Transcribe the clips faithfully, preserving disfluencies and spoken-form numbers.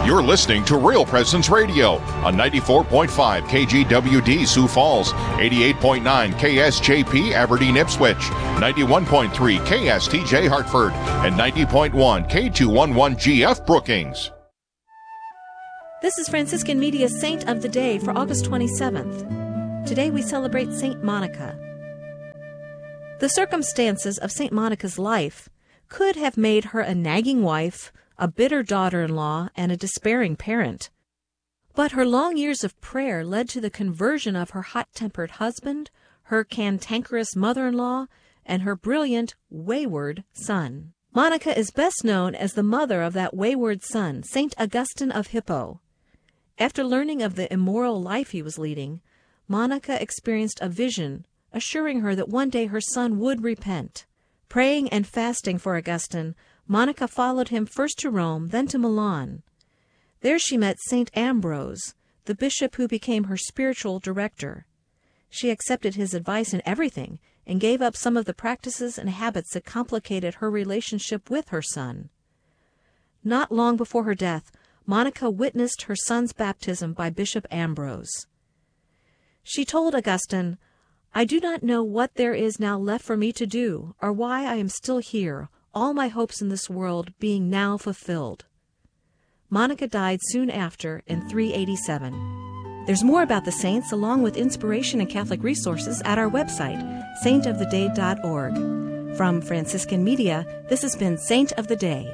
You're listening to Real Presence Radio on ninety-four point five K G W D Sioux Falls, eighty-eight point nine K S J P Aberdeen Ipswich, ninety-one point three K S T J Hartford, and ninety point one K two eleven G F Brookings. This is Franciscan Media's Saint of the Day for August twenty-seventh. Today we celebrate Saint Monica. The circumstances of Saint Monica's life could have made her a nagging wife, a bitter daughter-in-law, and a despairing parent. But her long years of prayer led to the conversion of her hot-tempered husband, her cantankerous mother-in-law, and her brilliant, wayward son. Monica is best known as the mother of that wayward son, Saint Augustine of Hippo. After learning of the immoral life he was leading, Monica experienced a vision assuring her that one day her son would repent. Praying and fasting for Augustine, Monica followed him first to Rome, then to Milan. There she met Saint Ambrose, the bishop who became her spiritual director. She accepted his advice in everything and gave up some of the practices and habits that complicated her relationship with her son. Not long before her death, Monica witnessed her son's baptism by Bishop Ambrose. She told Augustine, "I do not know what there is now left for me to do, or why I am still here, all my hopes in this world being now fulfilled." Monica died soon after in three eighty-seven. There's more about the saints, along with inspiration and Catholic resources, at our website, saint of the day dot org. From Franciscan Media, this has been Saint of the Day.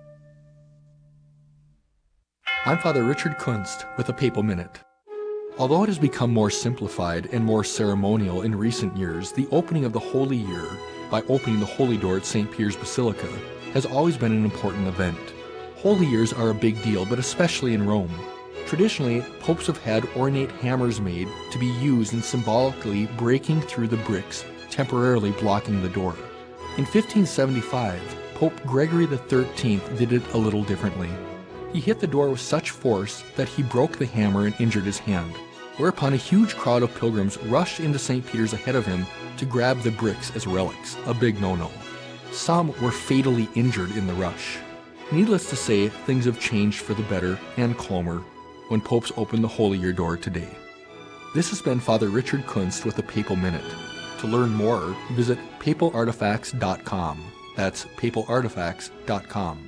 I'm Father Richard Kunst with a Papal Minute. Although it has become more simplified and more ceremonial in recent years, the opening of the Holy Year by opening the Holy Door at Saint Peter's Basilica has always been an important event. Holy Years are a big deal, but especially in Rome. Traditionally, popes have had ornate hammers made to be used in symbolically breaking through the bricks, temporarily blocking the door. In fifteen seventy-five, Pope Gregory the thirteenth did it a little differently. He hit the door with such force that he broke the hammer and injured his hand, whereupon a huge crowd of pilgrims rushed into Saint Peter's ahead of him to grab the bricks as relics, a big no-no. Some were fatally injured in the rush. Needless to say, things have changed for the better and calmer when popes open the Holy Year door today. This has been Father Richard Kunst with the Papal Minute. To learn more, visit papal artifacts dot com. That's papal artifacts dot com.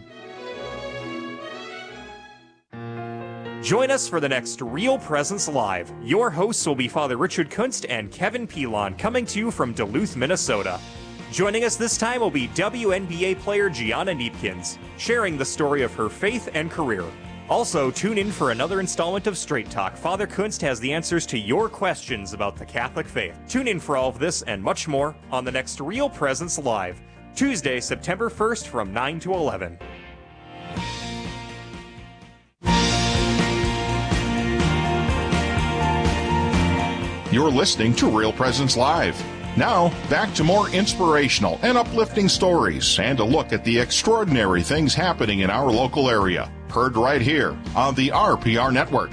Join us for the next Real Presence Live. Your hosts will be Father Richard Kunst and Kevin Pilon, coming to you from Duluth, Minnesota. Joining us this time will be W N B A player Gianna Neepkins, sharing the story of her faith and career. Also, tune in for another installment of Straight Talk. Father Kunst has the answers to your questions about the Catholic faith. Tune in for all of this and much more on the next Real Presence Live, Tuesday, September first from nine to eleven. You're listening to Real Presence Live. Now, back to more inspirational and uplifting stories and a look at the extraordinary things happening in our local area. Heard right here on the R P R Network.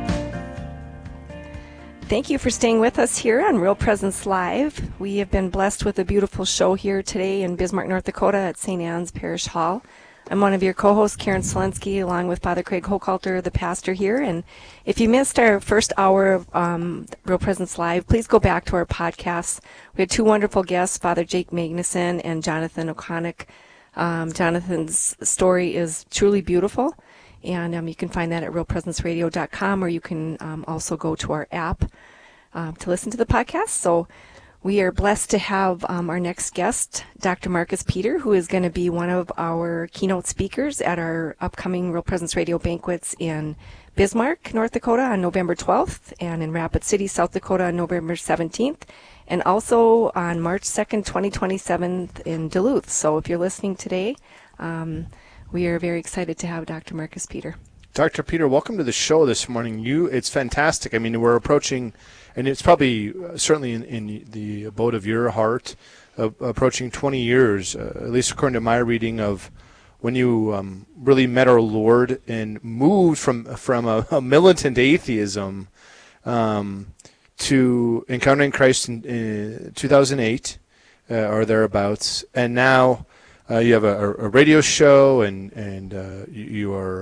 Thank you for staying with us here on Real Presence Live. We have been blessed with a beautiful show here today in Bismarck, North Dakota at Saint Anne's Parish Hall. I'm one of your co-hosts, Karen Selensky, along with Father Craig Hochhalter, the pastor here. And if you missed our first hour of um, Real Presence Live, please go back to our podcasts. We had two wonderful guests, Father Jake Magnuson and Jonathan O'Connick. Um, Jonathan's story is truly beautiful, and um, you can find that at real presence radio dot com, or you can um, also go to our app um, to listen to the podcast. So we are blessed to have um, our next guest, Doctor Marcus Peter, who is going to be one of our keynote speakers at our upcoming Real Presence Radio banquets in Bismarck, North Dakota on November twelfth, and in Rapid City, South Dakota on November seventeenth, and also on March second, twenty twenty-seven in Duluth. So if you're listening today, um, we are very excited to have Doctor Marcus Peter. Doctor Peter, welcome to the show this morning. You, it's fantastic. I mean, we're approaching, and it's probably uh, certainly in, in the abode of your heart, uh, approaching twenty years, uh, at least according to my reading, of when you um, really met our Lord and moved from from a, a militant atheism um, to encountering Christ in, in two thousand eight uh, or thereabouts, and now uh, you have a, a radio show, and and uh, you, you are. Um,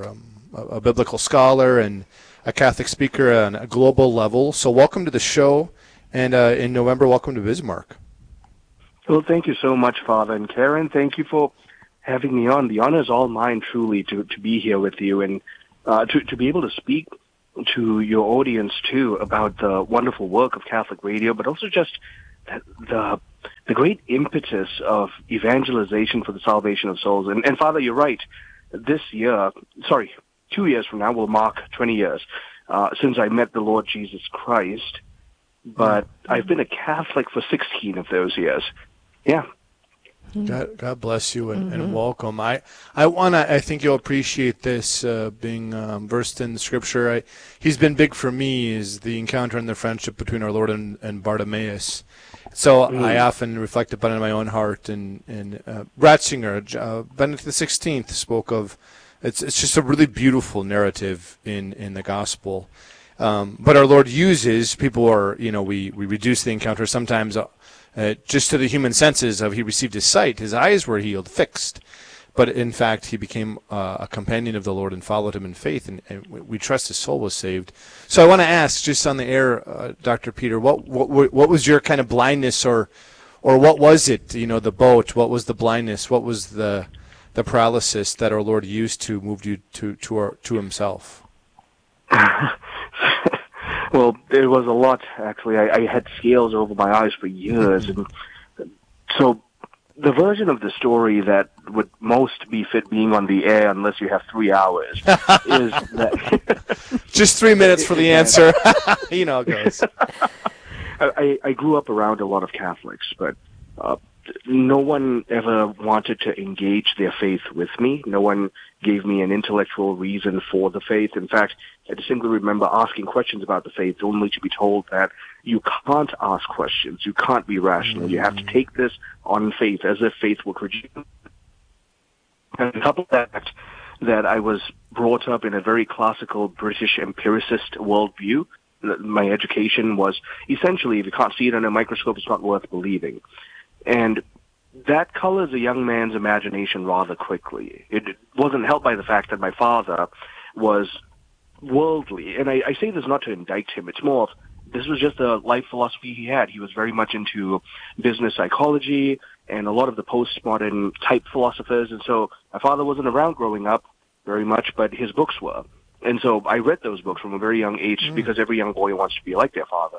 a, a biblical scholar and a Catholic speaker on a global level. So welcome to the show, and uh, in November, welcome to Bismarck. Well, thank you so much, Father. And Karen, thank you for having me on. The honor is all mine, truly, to, to be here with you and uh, to, to be able to speak to your audience, too, about the wonderful work of Catholic radio, but also just the, the, the great impetus of evangelization for the salvation of souls. And, and Father, you're right. This year, sorry, two years from now will mark twenty years uh, since I met the Lord Jesus Christ. But mm-hmm. I've been a Catholic for sixteen of those years. Yeah. God, God bless you and, mm-hmm. and welcome. I, I want to, I think you'll appreciate this, uh, being um, versed in Scripture. I, he's been big for me, is the encounter and the friendship between our Lord and, and Bartimaeus. So mm. I often reflect upon it in my own heart. And, and uh, Ratzinger, uh, Benedict the sixteenth spoke of, it's it's just a really beautiful narrative in, in the gospel. Um, but our Lord uses, people are, you know, we, we reduce the encounter sometimes uh, Uh, just to the human senses of he received his sight, his eyes were healed, fixed. But in fact, he became uh, a companion of the Lord and followed him in faith, and, and we trust his soul was saved. So I want to ask, just on the air, uh, Doctor Peter, what, what what was your kind of blindness, or or what was it? You know, the boat. What was the blindness? What was the the paralysis that our Lord used to move you to to our, to Himself? Well, there was a lot, actually. I, I had scales over my eyes for years. And so the version of the story that would most be fit being on the air, unless you have three hours, is that... Just three minutes for the answer. You know how it goes. I, I grew up around a lot of Catholics, but uh, no one ever wanted to engage their faith with me. No one gave me an intellectual reason for the faith. In fact, I distinctly remember asking questions about the faith only to be told that you can't ask questions. You can't be rational. Mm-hmm. You have to take this on faith as if faith were credulity. And on top of that, that I was brought up in a very classical British empiricist worldview. My education was essentially, if you can't see it under a microscope, it's not worth believing. And that colors a young man's imagination rather quickly. It wasn't helped by the fact that my father was worldly. And I, I say this not to indict him. It's more of, this was just a life philosophy he had. He was very much into business psychology and a lot of the postmodern type philosophers. And so my father wasn't around growing up very much, but his books were. And so I read those books from a very young age mm. because every young boy wants to be like their father.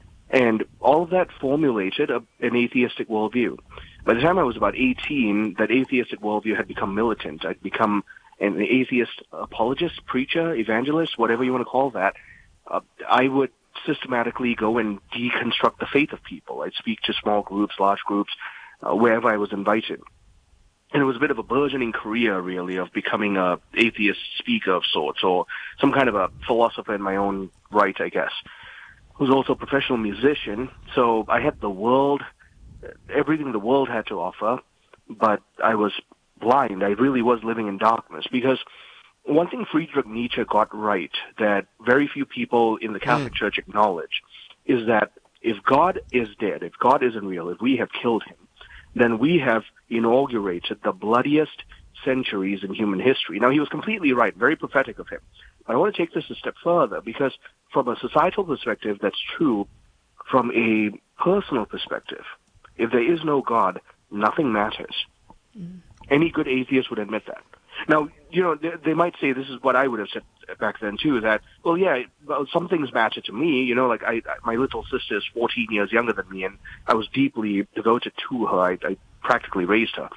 And all of that formulated a, an atheistic worldview. By the time I was about eighteen, that atheistic worldview had become militant. I'd become an atheist apologist, preacher, evangelist, whatever you want to call that. Uh, I would systematically go and deconstruct the faith of people. I'd speak to small groups, large groups, uh, wherever I was invited. And it was a bit of a burgeoning career, really, of becoming a atheist speaker of sorts, or some kind of a philosopher in my own right, I guess. I was also a professional musician, so I had the world, everything the world had to offer, but I was blind. I really was living in darkness, because one thing Friedrich Nietzsche got right that very few people in the Catholic mm. Church acknowledge is that if God is dead, if God isn't real, if we have killed him, then we have inaugurated the bloodiest centuries in human history. Now, he was completely right, very prophetic of him. But I want to take this a step further, because from a societal perspective, that's true. From a personal perspective, if there is no God, nothing matters. Mm. Any good atheist would admit that. Now, you know, they, they might say, this is what I would have said back then, too, that, well, yeah, well, some things matter to me. You know, like, I, I, my little sister is fourteen years younger than me, and I was deeply devoted to her. I, I practically raised her.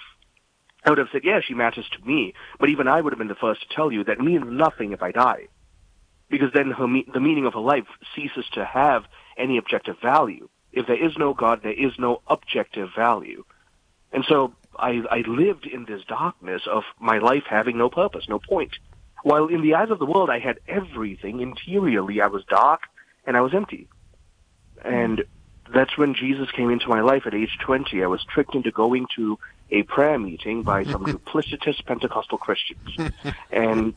I would have said, yeah, she matters to me. But even I would have been the first to tell you that it means nothing if I die. Because then her me- the meaning of her life ceases to have any objective value. If there is no God, there is no objective value. And so I, I lived in this darkness of my life having no purpose, no point. While in the eyes of the world, I had everything. Interiorly, I was dark and I was empty. And that's when Jesus came into my life at age twenty. I was tricked into going to a prayer meeting by some duplicitous Pentecostal Christians. And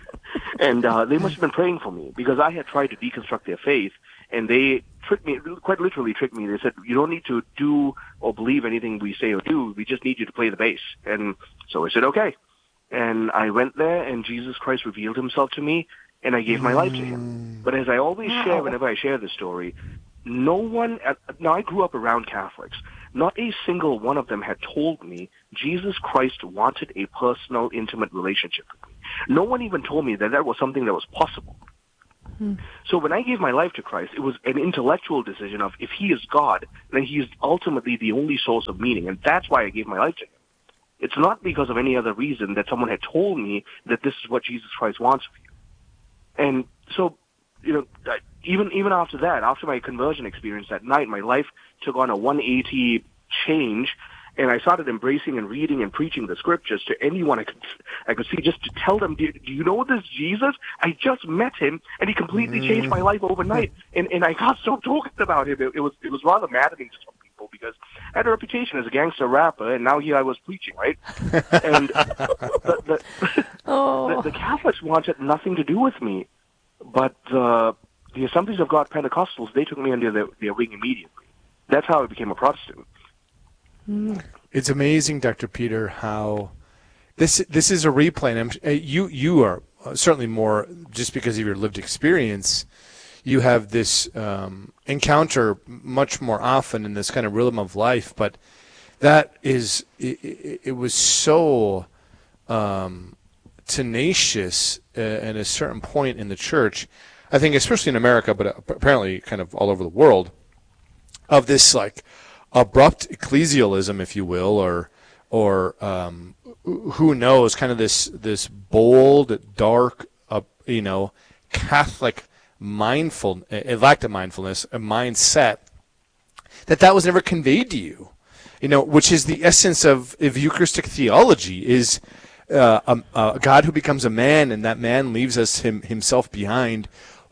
and uh, they must have been praying for me, because I had tried to deconstruct their faith, and they tricked me, quite literally tricked me. They said, you don't need to do or believe anything we say or do. We just need you to play the bass. And so I said, okay. And I went there, and Jesus Christ revealed himself to me, and I gave my life to him. But as I always share whenever I share this story, no one, now I grew up around Catholics. Not a single one of them had told me Jesus Christ wanted a personal, intimate relationship with me. No one even told me that that was something that was possible. Hmm. So when I gave my life to Christ, it was an intellectual decision of if he is God, then he is ultimately the only source of meaning, and that's why I gave my life to him. It's not because of any other reason that someone had told me that this is what Jesus Christ wants of you. And so, you know, even even after that, after my conversion experience that night, my life took on a one eighty change, and I started embracing and reading and preaching the scriptures to anyone I could I could see, just to tell them, do, do you know this Jesus? I just met him, and he completely mm. changed my life overnight, and and I can't stop talking about him. It, it was it was rather maddening to some people because I had a reputation as a gangster rapper, and now here I was preaching, right? And the the, oh. the the Catholics wanted nothing to do with me, but the the Assemblies of God Pentecostals, they took me under their, their wing immediately. That's how I became a Protestant. It's amazing, Doctor Peter, how this this is a replay. And I'm, you you are certainly more, just because of your lived experience, you have this um, encounter much more often in this kind of rhythm of life. But that is, it, it was so um, tenacious uh, at a certain point in the church, I think, especially in America, but apparently kind of all over the world, of this like abrupt ecclesialism, if you will, or or um, who knows, kind of this this bold, dark, uh, you know, Catholic mindful, it lacked a mindfulness, a mindset that that was never conveyed to you, you know, which is the essence of, of Eucharistic theology, is uh, a, a God who becomes a man, and that man leaves us him, himself behind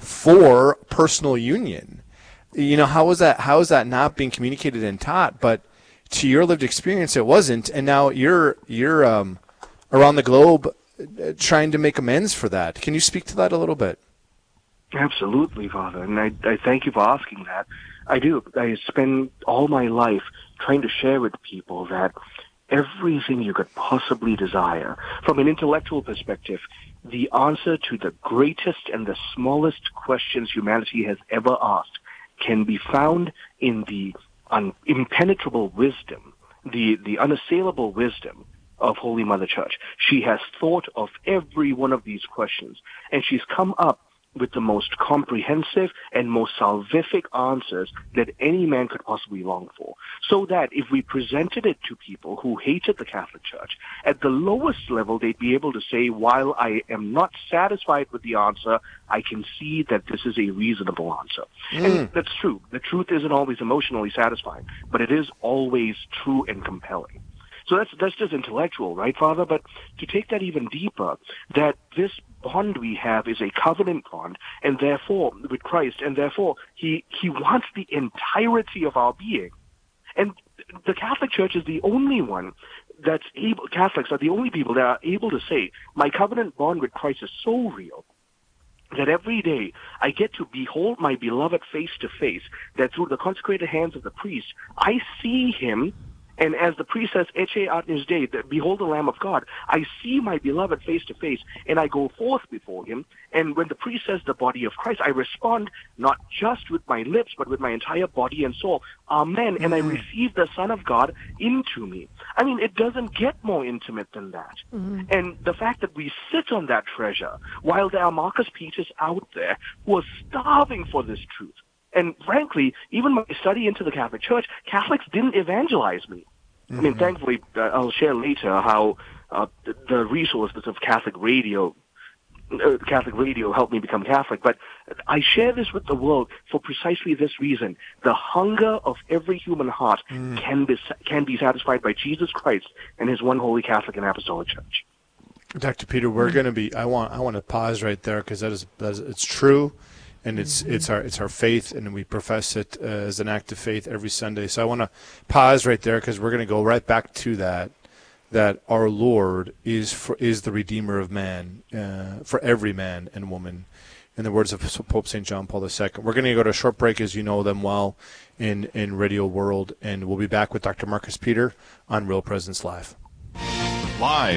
for personal union. You know, how is that? How is that not being communicated and taught? But to your lived experience, it wasn't, and now you're you're um, around the globe uh, trying to make amends for that. Can you speak to that a little bit? Absolutely, Father, and I, I thank you for asking that. I do. I spend all my life trying to share with people that everything you could possibly desire, from an intellectual perspective, the answer to the greatest and the smallest questions humanity has ever asked, can be found in the un- impenetrable wisdom, the, the unassailable wisdom of Holy Mother Church. She has thought of every one of these questions, and she's come up with the most comprehensive and most salvific answers that any man could possibly long for. So that if we presented it to people who hated the Catholic Church, at the lowest level they'd be able to say, while I am not satisfied with the answer, I can see that this is a reasonable answer. Mm. And that's true. The truth isn't always emotionally satisfying, but it is always true and compelling. So that's that's just intellectual, right, Father? But to take that even deeper, that this bond we have is a covenant bond, and therefore, with Christ, and therefore, he, he wants the entirety of our being. And the Catholic Church is the only one that's able, Catholics are the only people that are able to say, my covenant bond with Christ is so real that every day I get to behold my beloved face to face, that through the consecrated hands of the priest, I see him. And as the priest says, Ecce Agnus Dei, behold the Lamb of God, I see my beloved face to face, and I go forth before him. And when the priest says the body of Christ, I respond not just with my lips, but with my entire body and soul. Amen. Mm-hmm. And I receive the Son of God into me. I mean, it doesn't get more intimate than that. Mm-hmm. And the fact that we sit on that treasure, while there are Marcus Peters out there who are starving for this truth. And frankly, even my study into the Catholic Church, Catholics didn't evangelize me. Mm-hmm. I mean, thankfully, uh, I'll share later how uh, the, the resources of Catholic radio, uh, Catholic radio helped me become Catholic. But I share this with the world for precisely this reason: the hunger of every human heart mm. can be can be satisfied by Jesus Christ and His one holy Catholic and Apostolic Church. Doctor Peter, we're mm. going to be. I want. I want to pause right there because that is, that is. It's true. And it's it's our it's our faith, and we profess it uh, as an act of faith every Sunday. So I want to pause right there because we're going to go right back to that. That our Lord is for, is the Redeemer of man, uh, for every man and woman, in the words of Pope Saint John Paul the Second. We're going to go to a short break, as you know them well, in in Radio World, and we'll be back with Doctor Marcus Peter on Real Presence Live. Live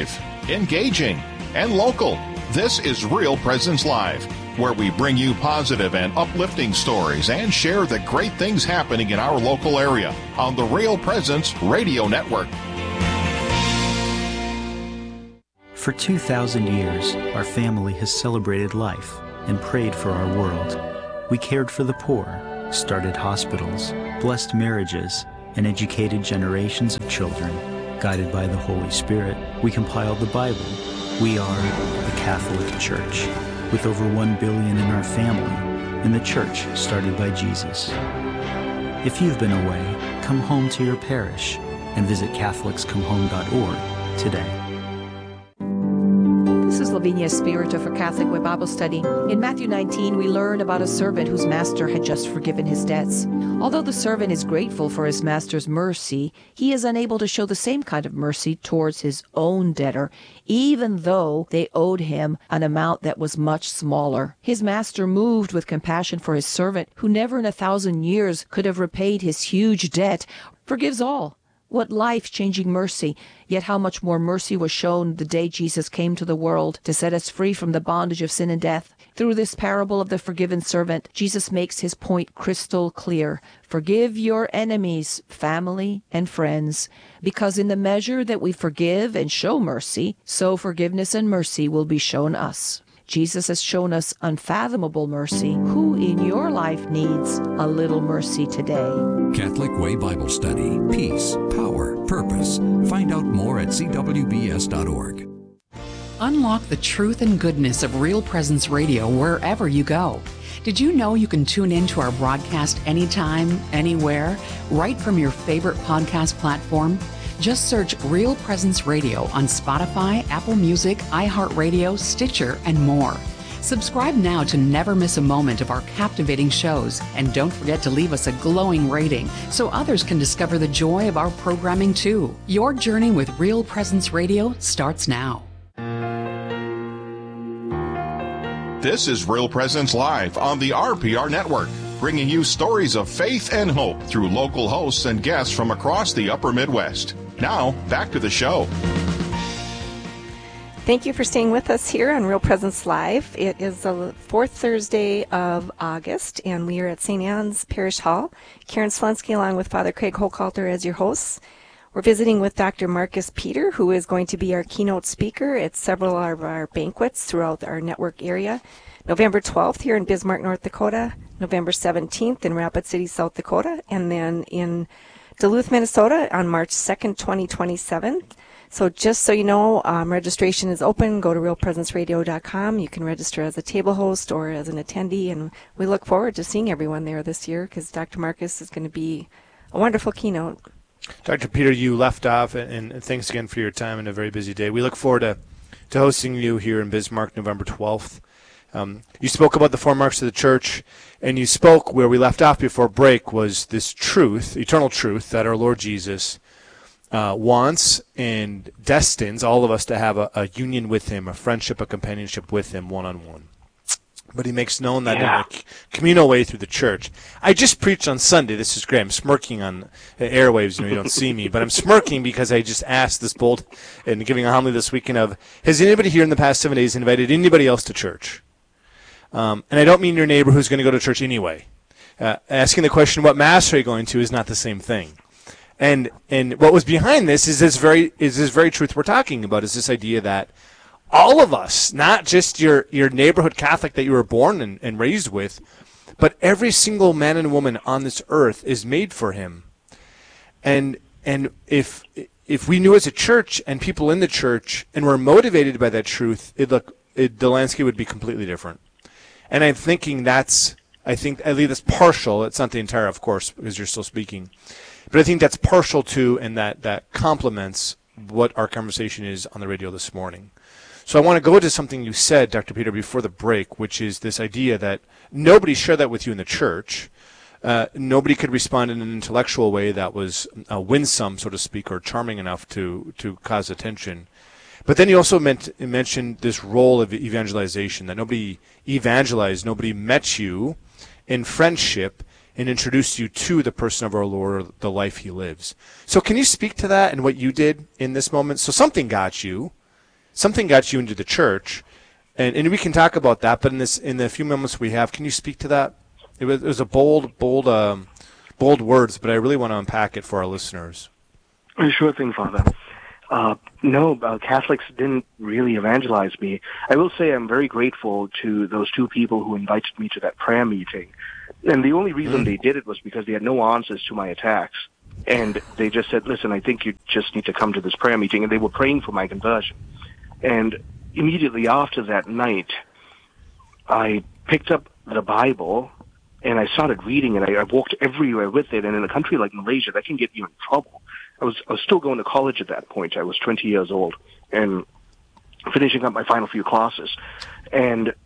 engaging, and local. This is Real Presence Live, where we bring you positive and uplifting stories and share the great things happening in our local area on the Real Presence Radio Network. For two thousand years, our family has celebrated life and prayed for our world. We cared for the poor, started hospitals, blessed marriages, and educated generations of children. Guided by the Holy Spirit, we compiled the Bible. We are the Catholic Church, with over one billion in our family, and the church started by Jesus. If you've been away, come home to your parish and visit Catholics Come Home dot org today. This is Lavinia Spirito for Catholic Way Bible Study. In Matthew nineteen, we learn about a servant whose master had just forgiven his debts. Although the servant is grateful for his master's mercy, he is unable to show the same kind of mercy towards his own debtor, even though they owed him an amount that was much smaller. His master, moved with compassion for his servant, who never in a thousand years could have repaid his huge debt, forgives all. What life-changing mercy, yet how much more mercy was shown the day Jesus came to the world to set us free from the bondage of sin and death. Through this parable of the forgiven servant, Jesus makes his point crystal clear. Forgive your enemies, family, and friends, because in the measure that we forgive and show mercy, so forgiveness and mercy will be shown us. Jesus has shown us unfathomable mercy. Who in your life needs a little mercy today? Catholic Way Bible Study. Peace, power, purpose. Find out more at c w b s dot org. Unlock the truth and goodness of Real Presence Radio wherever you go. Did you know you can tune in to our broadcast anytime, anywhere, right from your favorite podcast platform? Just search Real Presence Radio on Spotify, Apple Music, iHeartRadio, Stitcher, and more. Subscribe now to never miss a moment of our captivating shows, and don't forget to leave us a glowing rating so others can discover the joy of our programming too. Your journey with Real Presence Radio starts now. This is Real Presence Live on the R P R Network, bringing you stories of faith and hope through local hosts and guests from across the upper Midwest. Now, back to the show. Thank you for staying with us here on Real Presence Live. It is the fourth Thursday of August, and we are at Saint Anne's Parish Hall. Karen Slensky along with Father Craig Hochhalter as your hosts. We're visiting with Doctor Marcus Peter, who is going to be our keynote speaker at several of our banquets throughout our network area. November twelfth here in Bismarck, North Dakota, November seventeenth in Rapid City, South Dakota, and then in Duluth, Minnesota on March second, twenty twenty-seven. So just so you know, um, registration is open. Go to real presence radio dot com. You can register as a table host or as an attendee, and we look forward to seeing everyone there this year because Doctor Marcus is going to be a wonderful keynote. Doctor Peter, you left off, and, and thanks again for your time and a very busy day. We look forward to, to hosting you here in Bismarck November twelfth. Um, you spoke about the four marks of the church, and you spoke where we left off before break was this truth, eternal truth, that our Lord Jesus uh, wants and destines all of us to have a, a union with him, a friendship, a companionship with him one-on-one. But he makes known that yeah. in a communal way through the church. I just preached on Sunday. This is great. I'm smirking on airwaves. You know, you don't see me. But I'm smirking because I just asked this bold and giving a homily this weekend of, has anybody here in the past seven days invited anybody else to church? Um, and I don't mean your neighbor who's going to go to church anyway. Uh, asking the question, what mass are you going to, is not the same thing. And and what was behind this is this very is this very truth we're talking about, is this idea that all of us, not just your, your neighborhood Catholic that you were born and, and raised with, but every single man and woman on this earth is made for him. And and if if we knew as a church and people in the church and were motivated by that truth, it look it, the landscape would be completely different. And I'm thinking that's, I think, at least that's partial. It's not the entire, of course, because you're still speaking. But I think that's partial to, and that, that complements what our conversation is on the radio this morning. So I want to go to something you said, Doctor Peter, before the break, which is this idea that nobody shared that with you in the church. Uh, nobody could respond in an intellectual way that was uh, winsome, so to speak, or charming enough to, to cause attention. But then he also meant, mentioned this role of evangelization, that nobody evangelized, nobody met you in friendship and introduced you to the person of our Lord, or the life he lives. So can you speak to that and what you did in this moment? So something got you, something got you into the church, and, and we can talk about that. But in this, in the few moments we have, can you speak to that? It was, it was a bold, bold, um, bold words, but I really want to unpack it for our listeners. Sure thing, Father. Uh, no, uh, Catholics didn't really evangelize me. I will say I'm very grateful to those two people who invited me to that prayer meeting. And the only reason mm. they did it was because they had no answers to my attacks. And they just said, listen, I think you just need to come to this prayer meeting. And they were praying for my conversion. And immediately after that night, I picked up the Bible and I started reading, and I, I walked everywhere with it. And in a country like Malaysia, that can get you in trouble. I was, I was still going to college at that point. I was twenty years old and finishing up my final few classes. And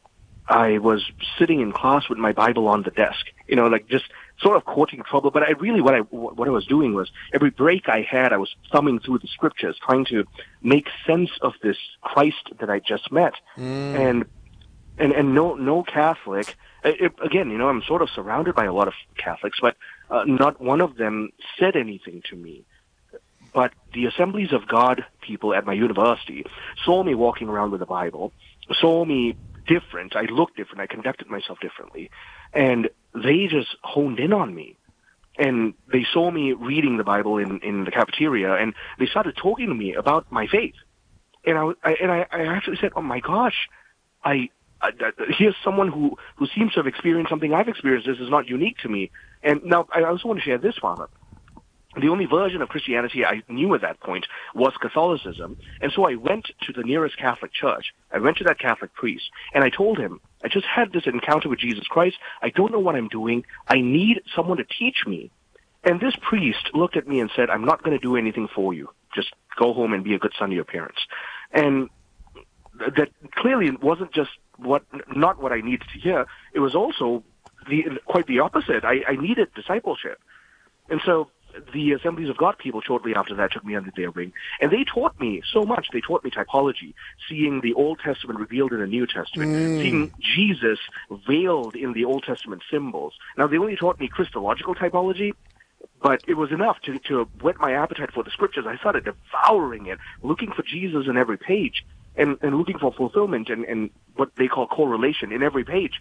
I was sitting in class with my Bible on the desk, you know, like just sort of courting trouble. But I really, what I, what I was doing was every break I had, I was thumbing through the scriptures, trying to make sense of this Christ that I just met. Mm. And, and, and no, no Catholic, it, again, you know, I'm sort of surrounded by a lot of Catholics, but uh, not one of them said anything to me. But the Assemblies of God people at my university saw me walking around with the Bible, saw me different. I looked different. I conducted myself differently. And they just honed in on me. And they saw me reading the Bible in, in the cafeteria, and they started talking to me about my faith. And I, I and I, I actually said, oh my gosh, I, I, here's someone who, who seems to have experienced something I've experienced. This is not unique to me. And now I also want to share this, Father. The only version of Christianity I knew at that point was Catholicism, and so I went to the nearest Catholic church. I went to that Catholic priest, and I told him, I just had this encounter with Jesus Christ. I don't know what I'm doing. I need someone to teach me. And this priest looked at me and said, I'm not going to do anything for you. Just go home and be a good son to your parents. And that clearly wasn't just what, not what I needed to hear. It was also the, quite the opposite. I, I needed discipleship. And so the Assemblies of God people shortly after that took me under their wing, and they taught me so much. They taught me typology, seeing the Old Testament revealed in the New Testament, mm. seeing Jesus veiled in the Old Testament symbols. Now, they only taught me Christological typology, but it was enough to, to whet my appetite for the Scriptures. I started devouring it, looking for Jesus in every page, and, and looking for fulfillment and, and what they call correlation in every page.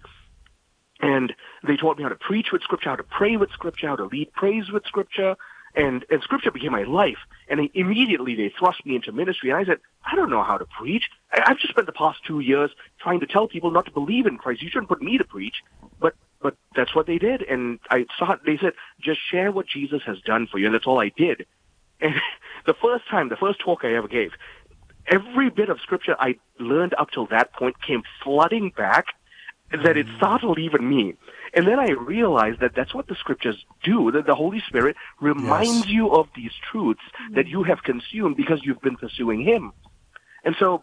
And they taught me how to preach with Scripture, how to pray with Scripture, how to lead praise with Scripture, and, and Scripture became my life. And they, immediately they thrust me into ministry, and I said, I don't know how to preach. I, I've just spent the past two years trying to tell people not to believe in Christ. You shouldn't put me to preach. But but that's what they did, and I saw. They said, just share what Jesus has done for you, and that's all I did. And the first time, the first talk I ever gave, every bit of Scripture I learned up till that point came flooding back, that it startled even me. And then I realized that that's what the Scriptures do, that the Holy Spirit reminds yes. you of these truths that you have consumed because you've been pursuing Him. And so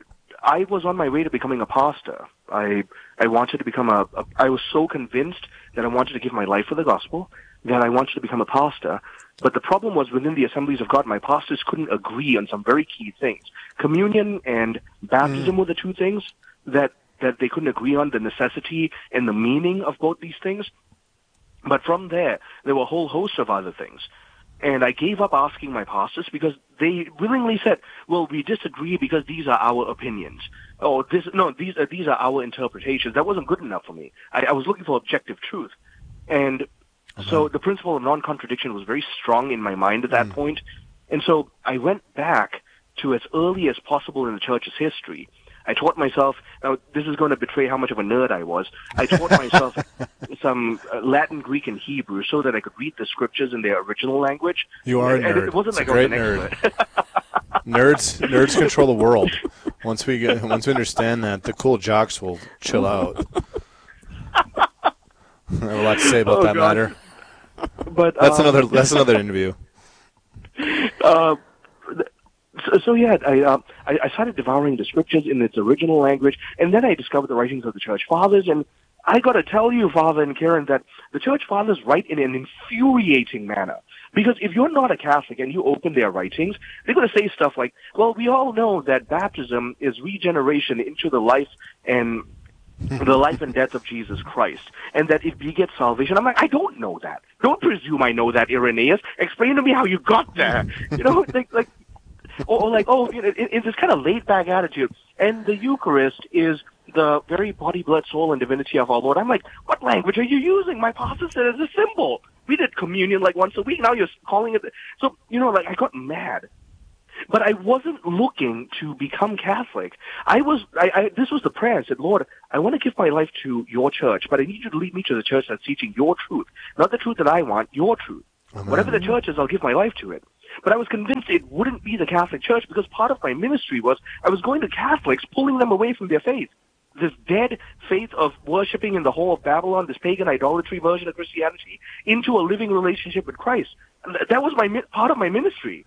I was on my way to becoming a pastor. I I wanted to become a, a I was so convinced that I wanted to give my life for the gospel that I wanted to become a pastor. But the problem was within the Assemblies of God, my pastors couldn't agree on some very key things. Communion and baptism mm. were the two things that that they couldn't agree on, the necessity and the meaning of both these things. But from there, there were a whole host of other things. And I gave up asking my pastors because they willingly said, well, we disagree because these are our opinions. Oh, this, no, these are, these are our interpretations. That wasn't good enough for me. I, I was looking for objective truth. And okay. so the principle of non-contradiction was very strong in my mind at that mm. point. And so I went back to as early as possible in the church's history. I taught myself, now this is going to betray how much of a nerd I was, I taught myself some uh, Latin, Greek, and Hebrew so that I could read the Scriptures in their original language. You are and, a nerd. And it wasn't it's like a I great was an nerd. nerds, nerds control the world. Once we get, once we understand that, the cool jocks will chill out. I have a lot to say about oh, that God. matter. But that's um, another. That's another interview. Uh, So, so yeah, I, uh, I I started devouring the Scriptures in its original language, and then I discovered the writings of the Church Fathers, and I got to tell you, Father and Karen, that the Church Fathers write in an infuriating manner. Because if you're not a Catholic and you open their writings, they're going to say stuff like, well, we all know that baptism is regeneration into the life and the life and death of Jesus Christ, and that it begets salvation. I'm like, I don't know that. Don't presume I know that, Irenaeus. Explain to me how you got there. You know, like, like or, or like, oh, you know, it, it's this kind of laid-back attitude. And the Eucharist is the very body, blood, soul, and divinity of our Lord. I'm like, what language are you using? My pastor said it's a symbol. We did communion like once a week. Now you're calling it. So, you know, like I got mad. But I wasn't looking to become Catholic. I was, I, I, this was the prayer. I said, Lord, I want to give my life to your church, but I need you to lead me to the church that's teaching your truth. Not the truth that I want, your truth. Amen. Whatever the church is, I'll give my life to it. But I was convinced it wouldn't be the Catholic Church because part of my ministry was I was going to Catholics, pulling them away from their faith. This dead faith of worshiping in the Hall of Babylon, this pagan idolatry version of Christianity, into a living relationship with Christ. That was my part of my ministry.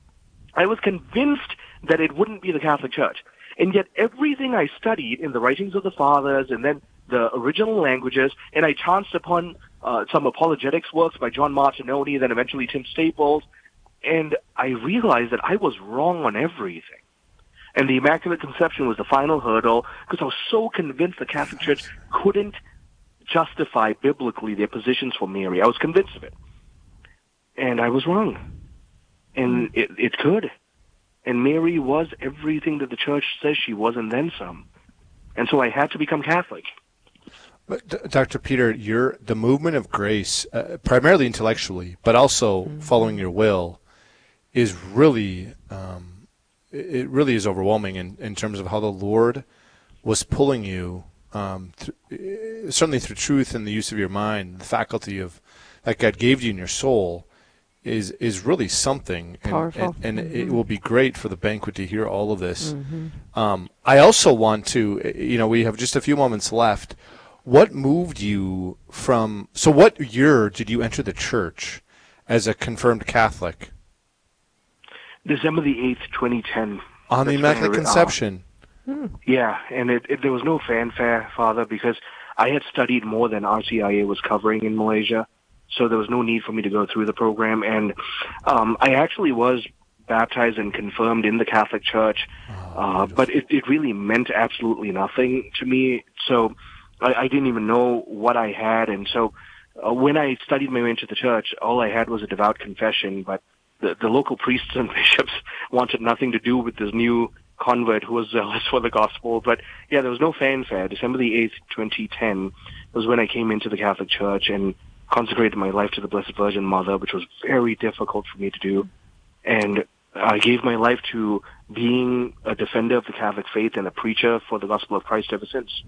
I was convinced that it wouldn't be the Catholic Church. And yet everything I studied in the writings of the fathers and then the original languages, and I chanced upon uh, some apologetics works by John Martinoni, then eventually Tim Staples, and I realized that I was wrong on everything. And the Immaculate Conception was the final hurdle because I was so convinced the Catholic Church couldn't justify biblically their positions for Mary. I was convinced of it. And I was wrong. And it, it could. And Mary was everything that the Church says she was and then some. And so I had to become Catholic. But Doctor Peter, you're, the movement of grace, uh, primarily intellectually, but also mm-hmm. following your will, is really, um, it really is overwhelming in, in terms of how the Lord was pulling you, um, th- certainly through truth and the use of your mind, the faculty of that God gave you in your soul is is really something. Powerful. And, and, and mm-hmm. it will be great for the banquet to hear all of this. Mm-hmm. Um, I also want to, you know, we have just a few moments left. What moved you from, so what year did you enter the church as a confirmed Catholic? December the eighth, twenty ten. On the Immaculate Conception. Uh, yeah, and it, it, there was no fanfare, Father, because I had studied more than R C I A was covering in Malaysia, so there was no need for me to go through the program. And um, I actually was baptized and confirmed in the Catholic Church, oh, uh, but it, it really meant absolutely nothing to me. So I, I didn't even know what I had, and so uh, when I studied my way into the church, all I had was a devout confession, but the, the local priests and bishops wanted nothing to do with this new convert who was zealous for the gospel. But yeah, there was no fanfare. December the eighth, twenty ten was when I came into the Catholic Church and consecrated my life to the Blessed Virgin Mother, which was very difficult for me to do. And I gave my life to being a defender of the Catholic faith and a preacher for the gospel of Christ ever since.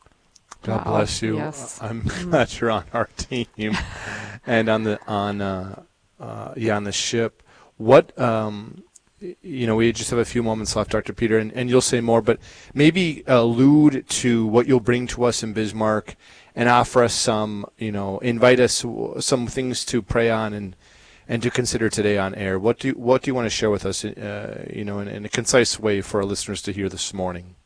God wow. bless you. Yes. I'm glad you're on our team and on the on uh, uh, yeah on the ship. What um, you know, we just have a few moments left, Doctor Peter, and, and you'll say more, but maybe allude to what you'll bring to us in Bismarck and offer us some, you know, invite us some things to pray on and and to consider today on air. What do you, what do you want to share with us, uh, you know, in, in a concise way for our listeners to hear this morning?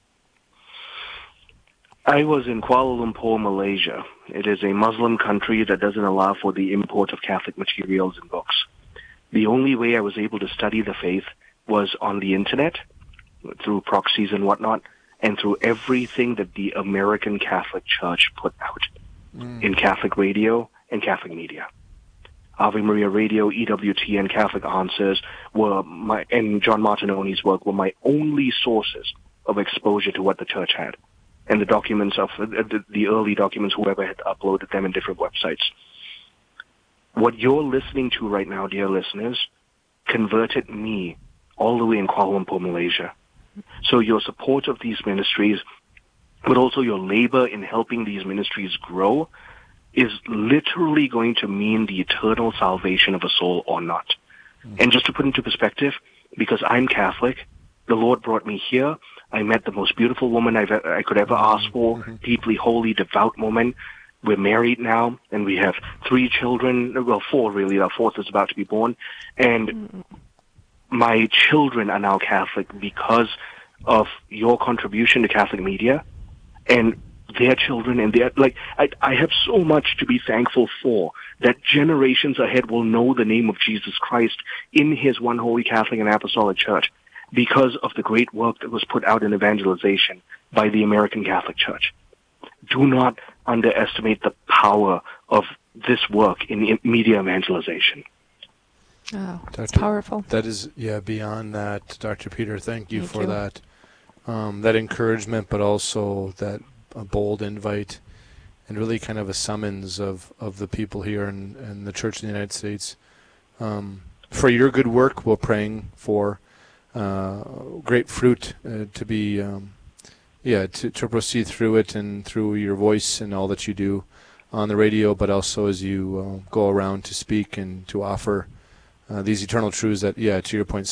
I was in Kuala Lumpur, Malaysia. It is a Muslim country that doesn't allow for the import of Catholic materials and books. The only way I was able to study the faith was on the internet, through proxies and whatnot, and through everything that the American Catholic Church put out mm. in Catholic radio and Catholic media. Ave Maria Radio, E W T, and Catholic Answers were my, and John Martinoni's work were my only sources of exposure to what the church had. And the documents of uh, the, the early documents, whoever had uploaded them in different websites. What you're listening to right now, dear listeners, converted me all the way in Kuala Lumpur, Malaysia. So your support of these ministries, but also your labor in helping these ministries grow, is literally going to mean the eternal salvation of a soul or not. Mm-hmm. And just to put into perspective, because I'm Catholic, the Lord brought me here. I met the most beautiful woman I've, I could ever ask for, mm-hmm. deeply holy, devout woman. We're married now, and we have three children, well, four really. Our fourth is about to be born. And mm-hmm. my children are now Catholic because of your contribution to Catholic media, and their children, and their, like, I, I have so much to be thankful for, that generations ahead will know the name of Jesus Christ in his one holy Catholic and Apostolic Church, because of the great work that was put out in evangelization by the American Catholic Church. Do not underestimate the power of this work in media evangelization. Oh, that's Doctor powerful. That is, yeah, beyond that, Doctor Peter, thank you Thank for you. that. Um, that encouragement, but also that a bold invite and really kind of a summons of, of the people here in, in the Church in the United States. Um, for your good work, we're praying for uh, great fruit uh, to be, um, yeah, to, to proceed through it and through your voice and all that you do on the radio, but also as you uh, go around to speak and to offer uh, these eternal truths that, yeah, to your point,